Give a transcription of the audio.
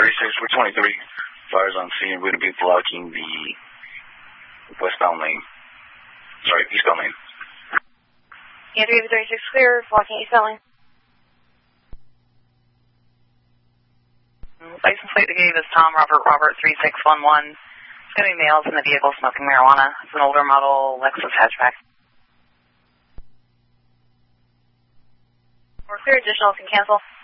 36, we're 23. Fires on scene. We're going to be blocking the westbound lane. Sorry, eastbound lane. Andrew, 36 clear, blocking eastbound lane. License plate to gave is Tom Robert 3611. It's going to be males in the vehicle smoking marijuana. It's an older model Lexus hatchback. We're clear, additional can cancel.